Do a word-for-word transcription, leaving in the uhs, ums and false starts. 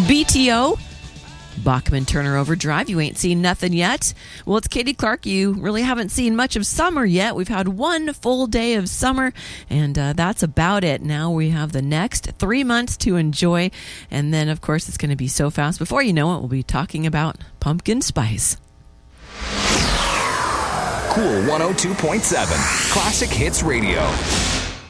B T O, Bachman Turner Overdrive, You Ain't Seen Nothing Yet. Well, it's Katie Clark. You really haven't seen much of summer yet. We've had one full day of summer, and uh, that's about it. Now we have the next three months to enjoy, and then, of course, it's going to be so fast. Before you know it, we'll be talking about pumpkin spice. Cool one oh two point seven, Classic Hits Radio.